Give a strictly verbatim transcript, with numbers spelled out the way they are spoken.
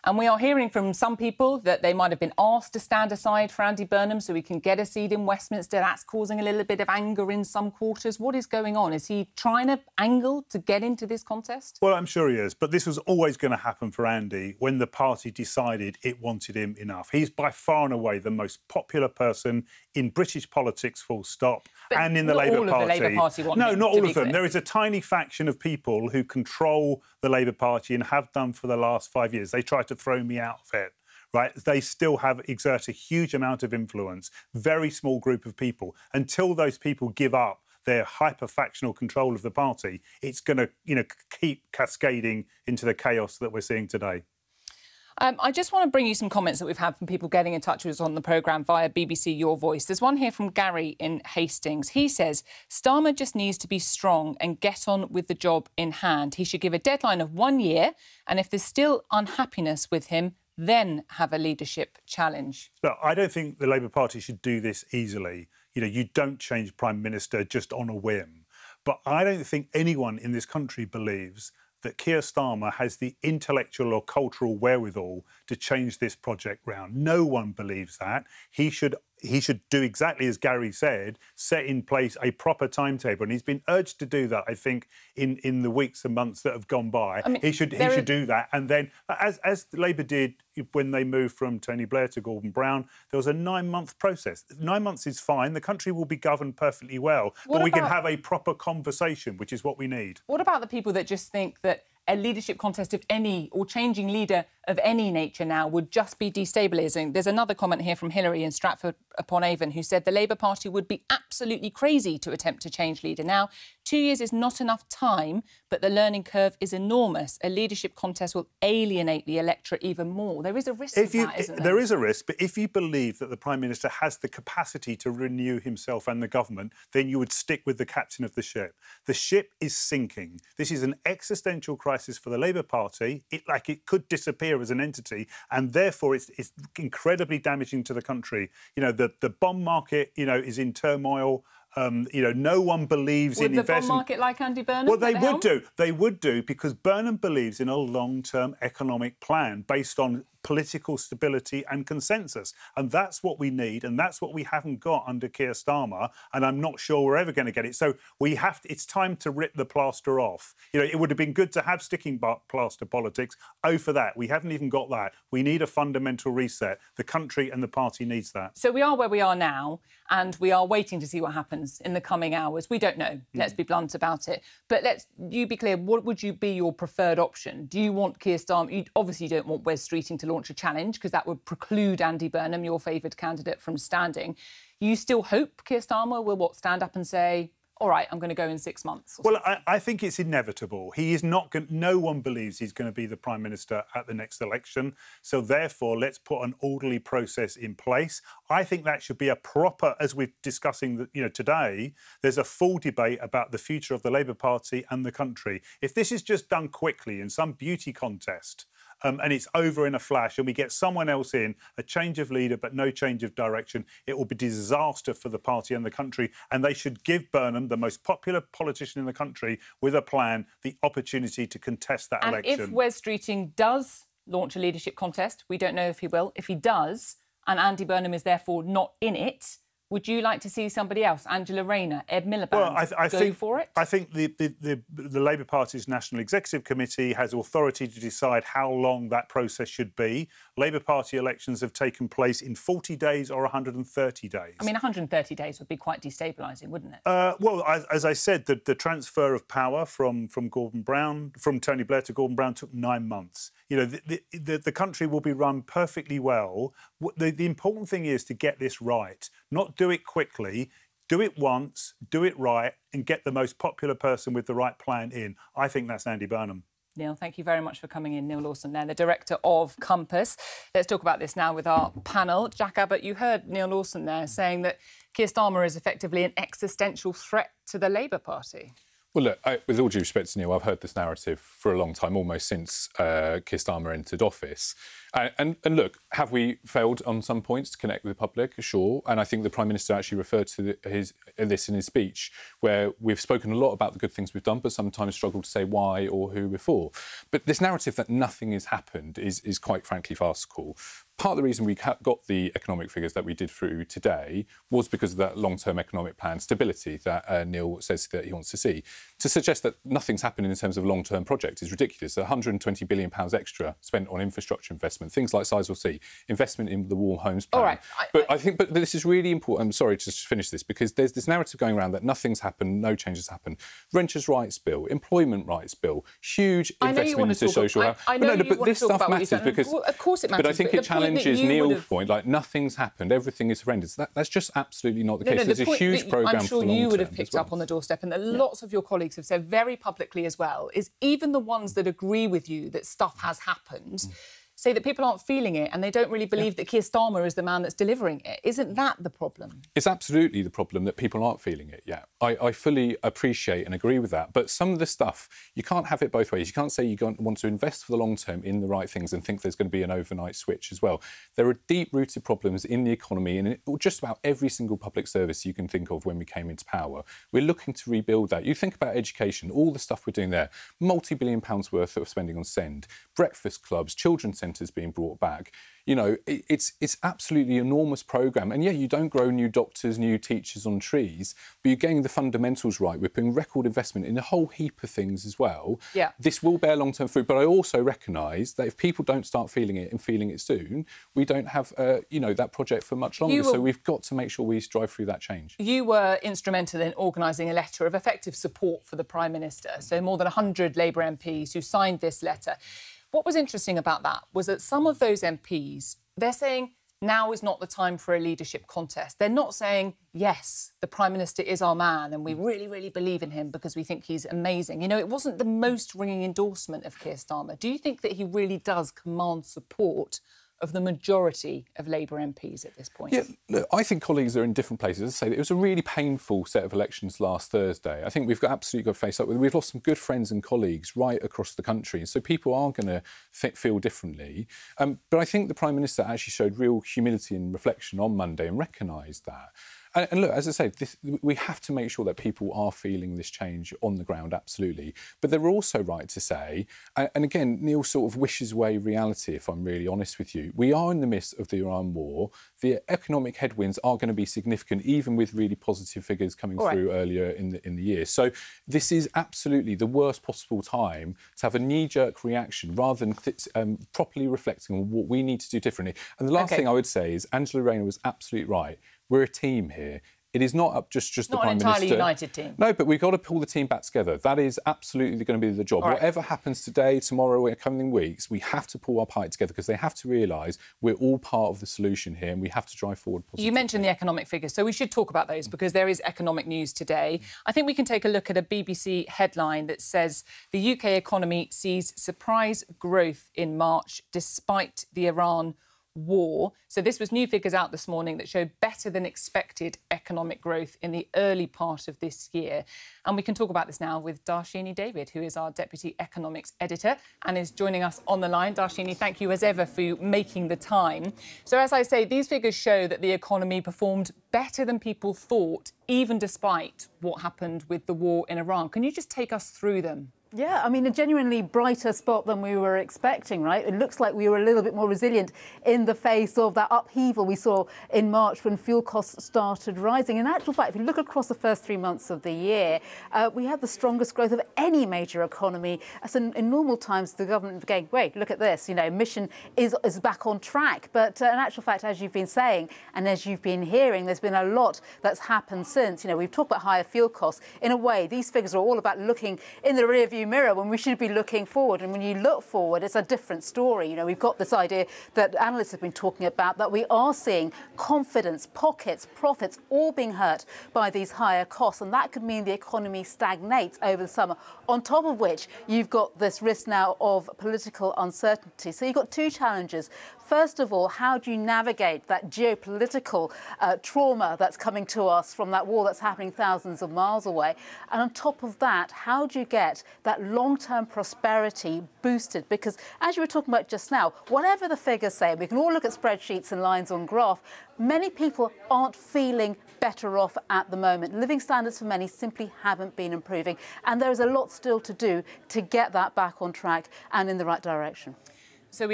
And we are hearing from some people that they might have been asked to stand aside for Andy Burnham so he can get a seat in Westminster. That's causing a little bit of anger in some quarters. What is going on? Is he trying to angle to get into this contest? Well, I'm sure he is. But this was always going to happen for Andy when the party decided it wanted him enough. He's by far and away the most popular person in British politics, full stop, but and in the not Labour all Party. Of the Labour Party want no, him, not all of them. clear. There is a tiny faction of people who control the Labour Party and have done for the last five years. They try to throw me out of it. Right, they still have exert a huge amount of influence. Very small group of people. Until those people give up their hyper-factional control of the party, it's going to, you know, keep cascading into the chaos that we're seeing today. Um, I just want to bring you some comments that we've had from people getting in touch with us on the programme via B B C Your Voice. There's one here from Gary in Hastings. He says, Starmer just needs to be strong and get on with the job in hand. He should give a deadline of one year, and if there's still unhappiness with him, then have a leadership challenge. Look, I don't think the Labour Party should do this easily. You know, you don't change Prime Minister just on a whim. But I don't think anyone in this country believes that Keir Starmer has the intellectual or cultural wherewithal to change this project round. No one believes that. He should he should do exactly as Gary said, set in place a proper timetable. And he's been urged to do that, I think, in, in the weeks and months that have gone by. I mean, he should he should do that. And then, as, as Labour did when they moved from Tony Blair to Gordon Brown, there was a nine-month process. Nine months is fine. The country will be governed perfectly well. What but we about... can have a proper conversation, which is what we need. What about the people that just think that a leadership contest of any, or changing leader of any nature now, would just be destabilising? There's another comment here from Hilary in Stratford-upon-Avon who said the Labour Party would be absolutely crazy to attempt to change leader now. Two years is not enough time, but the learning curve is enormous. A leadership contest will alienate the electorate even more. There is a risk if of you, that, isn't there? There is a risk, but if you believe that the Prime Minister has the capacity to renew himself and the government, then you would stick with the captain of the ship. The ship is sinking. This is an existential crisis for the Labour Party. It, like, it could disappear as an entity, and therefore it's, it's incredibly damaging to the country. You know, the, the bond market, you know, is in turmoil. Um, you know, no one believes would in the investment. bond market like Andy Burnham? Well, they the would helm? do. They would do because Burnham believes in a long-term economic plan based on political stability and consensus. And that's what we need, and that's what we haven't got under Keir Starmer, and I'm not sure we're ever going to get it. So we have to, it's time to rip the plaster off. You know, it would have been good to have sticking plaster politics. Oh, for that. We haven't even got that. We need a fundamental reset. The country and the party needs that. So we are where we are now, and we are waiting to see what happens in the coming hours. We don't know. Mm. Let's be blunt about it. But let's you be clear, what would you be your preferred option? Do you want Keir Starmer? You obviously don't want Wes Streeting to launch a challenge, because that would preclude Andy Burnham, your favoured candidate, from standing. You still hope Keir Starmer will, what, stand up and say, all right, I'm going to go in six months? Well, I, I think it's inevitable. He is not going. No one believes he's going to be the Prime Minister at the next election. So therefore, let's put an orderly process in place. I think that should be a proper, as we're discussing, you know, today, there's a full debate about the future of the Labour Party and the country. If this is just done quickly in some beauty contest, Um, and it's over in a flash, and we get someone else in, a change of leader but no change of direction, it will be disaster for the party and the country. And they should give Burnham, the most popular politician in the country, with a plan, the opportunity to contest that and election. And if Wes Streeting does launch a leadership contest, we don't know if he will, if he does, and Andy Burnham is therefore not in it, would you like to see somebody else, Angela Rayner, Ed Miliband, well, I th I go think, for it? I think the, the, the, the Labour Party's National Executive Committee has authority to decide how long that process should be. Labour Party elections have taken place in forty days or one hundred thirty days. I mean, one hundred thirty days would be quite destabilising, wouldn't it? Uh, well, as, as I said, the, the transfer of power from, from Gordon Brown, from Tony Blair to Gordon Brown took nine months. You know, the, the, the, the country will be run perfectly well. The, the important thing is to get this right, not do it quickly, do it once, do it right, and get the most popular person with the right plan in. I think that's Andy Burnham. Neil, thank you very much for coming in. Neil Lawson there, the director of Compass. Let's talk about this now with our panel. Jack Abbott, you heard Neil Lawson there saying that Keir Starmer is effectively an existential threat to the Labour Party. Well, look, I, with all due respect to Neil, I've heard this narrative for a long time, almost since uh, Keir Starmer entered office. Uh, and, and look, have we failed on some points to connect with the public? Sure. And I think the Prime Minister actually referred to the, his, this in his speech, where we've spoken a lot about the good things we've done, but sometimes struggle to say why or who we're for. But this narrative that nothing has happened is, is quite frankly farcical. Part of the reason we got the economic figures that we did through today was because of that long-term economic plan stability that uh, Neil says that he wants to see. To suggest that nothing's happened in terms of long-term projects is ridiculous. one hundred twenty billion pounds extra spent on infrastructure investment, things like Sizewell C, investment in the Warm Homes Plan. All right. I, but I, I think but this is really important. I'm sorry to just finish this, because there's this narrative going around that nothing's happened, no changes happened. Renters' rights bill, employment rights bill, huge investment into social housing. I, I know but no, you but want this to talk stuff about matters because... Well, of course it matters. But I think but it challenges Neil's point, like nothing's happened, everything is horrendous. That, that's just absolutely not the no, case. No, There's the a huge programme I'm sure for the long you would have term picked well. up on the doorstep, and that yeah. lots of your colleagues have said very publicly as well, is even the ones that agree with you that stuff has happened mm. say that people aren't feeling it and they don't really believe yeah. that Keir Starmer is the man that's delivering it. Isn't that the problem? It's absolutely the problem that people aren't feeling it yet. I, I fully appreciate and agree with that. But some of the stuff, you can't have it both ways. You can't say you want to invest for the long term in the right things and think there's going to be an overnight switch as well. There are deep-rooted problems in the economy and in just about every single public service you can think of when we came into power. We're looking to rebuild that. You think about education, all the stuff we're doing there, multi-billion pounds worth of spending on SEND, breakfast clubs, children's centres being brought back. You know, it, it's it's absolutely enormous programme. And yeah, you don't grow new doctors, new teachers on trees, but you're getting the fundamentals right. We're putting record investment in a whole heap of things as well. Yeah. This will bear long-term fruit. But I also recognise that if people don't start feeling it and feeling it soon, we don't have, uh, you know, that project for much longer. Were, so we've got to make sure we drive through that change. You were instrumental in organising a letter of effective support for the Prime Minister. So more than one hundred Labour M Ps who signed this letter. What was interesting about that was that some of those M Ps, they're saying now is not the time for a leadership contest. They're not saying, yes, the Prime Minister is our man and we really, really believe in him because we think he's amazing. You know, it wasn't the most ringing endorsement of Keir Starmer. Do you think that he really does command support of the majority of Labour M Ps at this point? Yeah, look, I think colleagues are in different places. As I say, it was a really painful set of elections last Thursday. I think we've got absolutely got to face up with it. We've lost some good friends and colleagues right across the country, so people are going to feel differently. Um, but I think the Prime Minister actually showed real humility and reflection on Monday and recognised that. And, and look, as I say, this, we have to make sure that people are feeling this change on the ground, absolutely. But they're also right to say, and, and again, Neil sort of wishes away reality, if I'm really honest with you. We are in the midst of the Iran war. The economic headwinds are going to be significant, even with really positive figures coming All through right. earlier in the, in the year. So this is absolutely the worst possible time to have a knee-jerk reaction rather than th- um, properly reflecting on what we need to do differently. And the last okay. thing I would say is Angela Rayner was absolutely right. We're a team here. It is not up just, just the not Prime an entirely Minister. united team. No, but we've got to pull the team back together. That is absolutely going to be the job. Right. Whatever happens today, tomorrow, in coming weeks, we have to pull our party together because they have to realise we're all part of the solution here and we have to drive forward positively. You mentioned the economic figures, so we should talk about those because there is economic news today. I think we can take a look at a B B C headline that says the U K economy sees surprise growth in March despite the Iran war. So this was new figures out this morning that show better than expected economic growth in the early part of this year. And we can talk about this now with Darshini David, who is our Deputy Economics Editor and is joining us on the line. Darshini, thank you as ever for making the time. So as I say, these figures show that the economy performed better than people thought, even despite what happened with the war in Iran. Can you just take us through them? Yeah, I mean, a genuinely brighter spot than we were expecting, right? It looks like we were a little bit more resilient in the face of that upheaval we saw in March when fuel costs started rising. In actual fact, if you look across the first three months of the year, uh, we had the strongest growth of any major economy. So in, in normal times, the government going, wait, look at this, you know, mission is, is back on track. But uh, in actual fact, as you've been saying, and as you've been hearing, there's been a lot that's happened since. You know, we've talked about higher fuel costs. In a way, these figures are all about looking in the rearview rearview mirror when we should be looking forward. And when you look forward, it's a different story. You know, we've got this idea that analysts have been talking about, that we are seeing confidence, pockets, profits all being hurt by these higher costs. And that could mean the economy stagnates over the summer. On top of which, you've got this risk now of political uncertainty. So you've got two challenges. First of all, how do you navigate that geopolitical uh, trauma that's coming to us from that war that's happening thousands of miles away? And on top of that, how do you get that long-term prosperity boosted? Because as you were talking about just now, whatever the figures say, we can all look at spreadsheets and lines on graph, many people aren't feeling better off at the moment. Living standards for many simply haven't been improving. And there is a lot still to do to get that back on track and in the right direction.